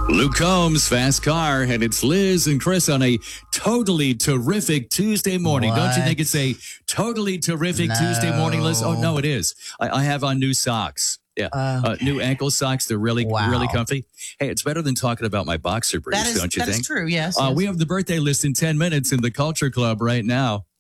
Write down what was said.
Luke Combs, Fast Car, and it's Liz and Chris on a totally terrific Tuesday morning. What? Don't you think it's a totally terrific Tuesday morning, Liz? Oh, no, it is. I have on new socks. Yeah, new ankle socks. They're really comfy. Hey, it's better than talking about my boxer briefs, don't you think? That is true, yes. We have the birthday list in 10 minutes in the Culture Club right now.